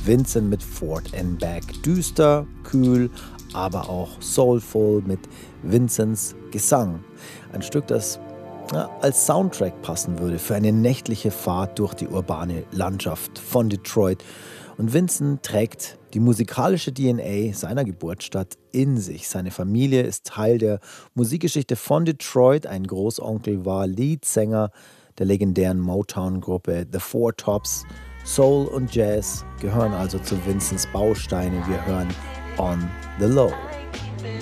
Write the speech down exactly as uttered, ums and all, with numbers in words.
Vincent mit Forth and Back. Düster, kühl, aber auch soulful mit Vincents Gesang. Ein Stück, das ja, als Soundtrack passen würde für eine nächtliche Fahrt durch die urbane Landschaft von Detroit. Und Vincent trägt die musikalische D N A seiner Geburtsstadt in sich. Seine Familie ist Teil der Musikgeschichte von Detroit. Ein Großonkel war Leadsänger der legendären Motown-Gruppe The Four Tops. Soul und Jazz gehören also zu Vincents Bausteine. Wir hören On the Low.